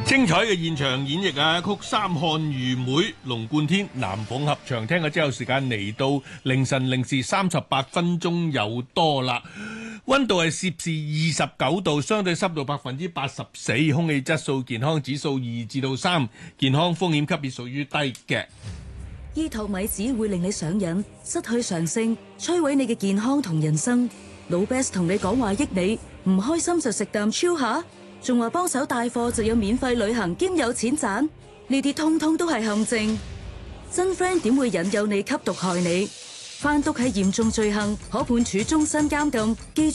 精彩嘅現場演繹啊！曲三漢虞妹龍貫天南鳳合唱，聽咗之後時間嚟到凌晨0時38分鐘有多啦。溫度係攝氏29度，相對濕度84%，空氣質素健康指數2至3，健康風險級別屬於低嘅。 依托米子會令你上癮，失去常性，摧毀你嘅健康同人生。老 Best 同你講話益你，唔開心就食啖超下，仲話幫手帶貨就有免費旅行兼有錢賺，呢啲通通都係陷阱。真 friend 點會引誘你吸毒害你？販毒係嚴重罪行，可判處終身監禁。記